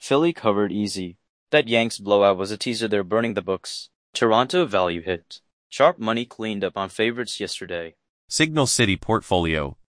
Philly covered easy. That Yanks blowout was a teaser they're burning the books. Toronto value hit. Sharp money cleaned up on favorites yesterday. Signal City portfolio,